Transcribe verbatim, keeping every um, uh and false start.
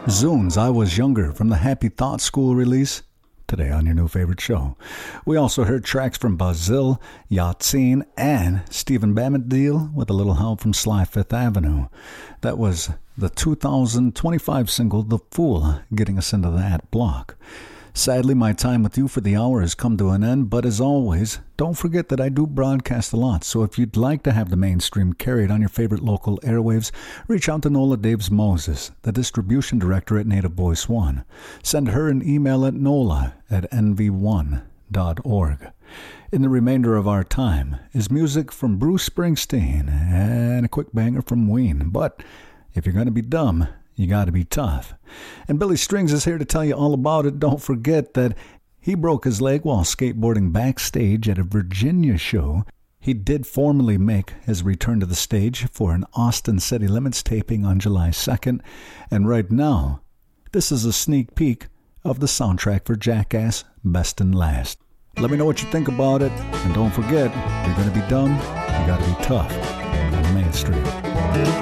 Zunes, I Was Younger from the Happy Thought School release, today on your new favorite show. We also heard tracks from Bazil, Yatzin, and Stephen Bombadil with a little help from Sly Fifth Avenue. That was the two thousand twenty-five single, The Fool, getting us into that block. Sadly, my time with you for the hour has come to an end, but as always, don't forget that I do broadcast a lot, so if you'd like to have the mainstream carried on your favorite local airwaves, reach out to Nola Daves Moses, the distribution director at Native Voice One. Send her an email at nola at n v one dot org. In the remainder of our time is music from Bruce Springsteen and a quick banger from Ween, but if you're going to be dumb, you got to be tough. And Billy Strings is here to tell you all about it. Don't forget that he broke his leg while skateboarding backstage at a Virginia show. He did formally make his return to the stage for an Austin City Limits taping on July second. And right now, this is a sneak peek of the soundtrack for Jackass Best and Last. Let me know what you think about it. And don't forget, you're going to be dumb, you got to be tough on the mainstream.